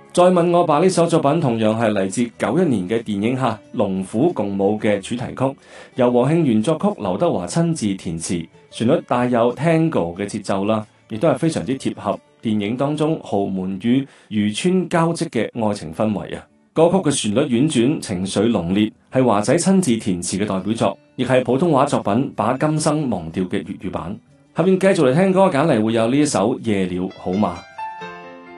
再問我吧呢首作品同樣係嚟自91年嘅電影《龍虎共舞》嘅主題曲，由黃慶元作曲，劉德華親自填詞，旋律帶有 Tango 嘅節奏啦，亦都係非常之貼合電影當中豪門與漁村交織嘅愛情氛圍啊！歌曲嘅旋律婉轉，情緒濃烈，係華仔親自填詞嘅代表作，亦係普通話作品《把今生忘掉》嘅粵語版。下面繼續嚟聽歌，揀嚟會有呢一首《夜了》好嗎？